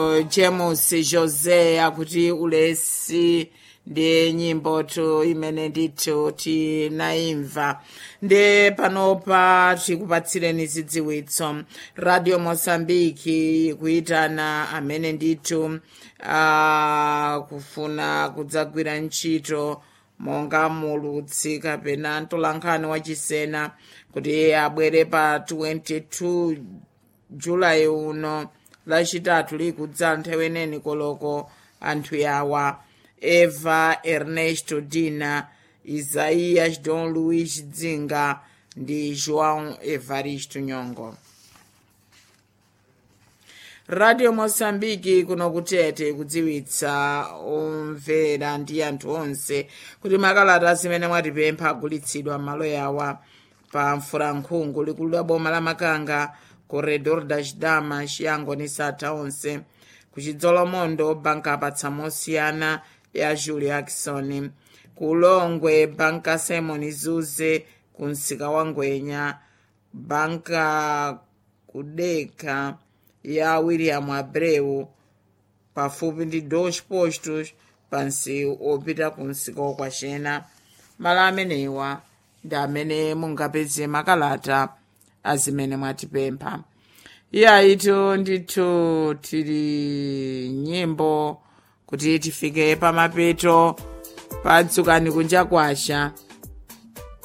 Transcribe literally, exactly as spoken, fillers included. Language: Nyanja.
James Jose akuti ulesi ndi nyimbo tu imene ndithu tinaimva nde panopa tikupatsireni zidziwitso. Radio Mozambique kuitana amene ndithu uh, kufuna kudzagwira ntchito monga mulutsi kapena mtolankhani wachisena kuti abwere pa twenty-two Julayi uno lachitatu likudza nthawi ineni koloko anthu yawa Eva Ernesto Dina, Isaías Dom Luiz Dzinga ndi João Evaristo Nyongo. Radio Mozambique kuno kutete kudziwitsa omvera ndi anthu onse kuti makalata zimene mwatipempha agulitsidwa malo yawa pa mfurankhungu likulu la boma la Makanga, Corredor das Damas, Chiango ni Sata onse kuchidzolomondo banka apatsa mosiyana ya Julie Jackson, kulongwe banka Simon Zuze kunsika wa Ngwenya, banka kudeka ya William Abreu pafupi ndi dos postos pansi opita kunsika kwa Shena. Mala amenewa ndi amene mungapeze makalata azimene mwatipempha. Iya ito ndithu tili nyimbo kuti tifike pamapeto padzukani kunja kwasha.